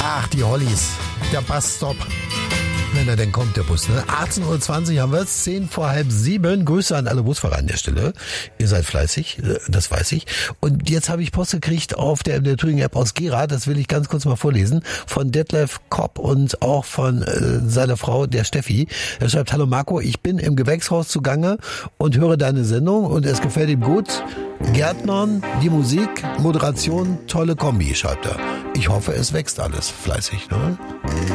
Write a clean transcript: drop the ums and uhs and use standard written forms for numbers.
Ach, die Hollies. Der Busstop. Wenn er denn kommt, der Bus. Ne? 18.20 Uhr haben wir es, 6:10. Grüße an alle Busfahrer an der Stelle. Ihr seid fleißig, das weiß ich. Und jetzt habe ich Post gekriegt auf der Thüringen-App aus Gera, das will ich ganz kurz mal vorlesen, von Detlef Kopp und auch von seiner Frau, der Steffi. Er schreibt: Hallo Marco, ich bin im Gewächshaus zugange und höre deine Sendung und es gefällt ihm gut. Gärtnern, die Musik, Moderation, tolle Kombi, schreibt er. Ich hoffe, es wächst alles fleißig. Ne?